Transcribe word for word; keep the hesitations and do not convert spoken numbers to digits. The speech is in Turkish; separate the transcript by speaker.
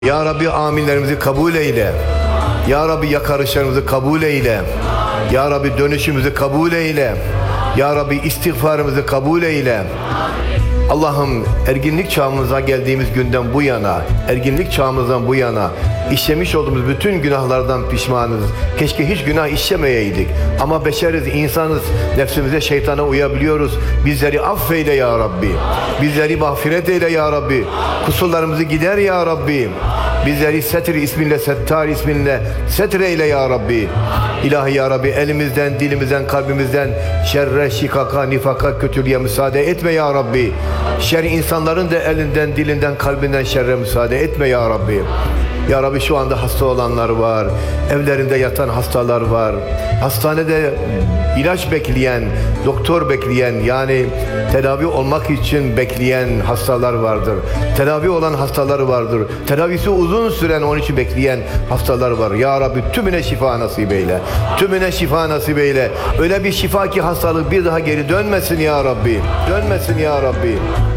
Speaker 1: Ya Rabbi aminlerimizi kabul eyle. Ya Rabbi yakarışlarımızı kabul eyle. Ya Rabbi dönüşümüzü kabul eyle. Ya Rabbi istiğfarımızı kabul eyle. Allah'ım erginlik çağımıza geldiğimiz günden bu yana, erginlik çağımızdan bu yana işlemiş olduğumuz bütün günahlardan pişmanız. Keşke hiç günah işlemeyeydik. Ama beşeriz, insanız. Nefsimize, şeytana uyabiliyoruz. Bizleri affeyle ya Rabbi. Bizleri mağfiret eyle ya Rabbi. Kusurlarımızı gider ya Rabbi. Bizleri setir isminle, settar isminle setreyle ya Rabbi. İlahi ya Rabbi, elimizden, dilimizden, kalbimizden şerre, şikaka, nifaka, kötülüğe müsaade etme ya Rabbi. Şer insanların da elinden, dilinden, kalbinden şerre müsaade etme ya Rabbi. Ya Rabbi, şu anda hasta olanlar var. Evlerinde yatan hastalar var. Hastanede ilaç bekleyen, doktor bekleyen, yani tedavi olmak için bekleyen hastalar vardır. Tedavi olan hastalar vardır. Tedavisi uzun süren, onun için bekleyen hastalar var. Ya Rabbi, tümüne şifa nasip eyle. Tümüne şifa nasip eyle. Öyle bir şifa ki hastalık bir daha geri dönmesin ya Rabbi. Dönmesin ya Rabbi.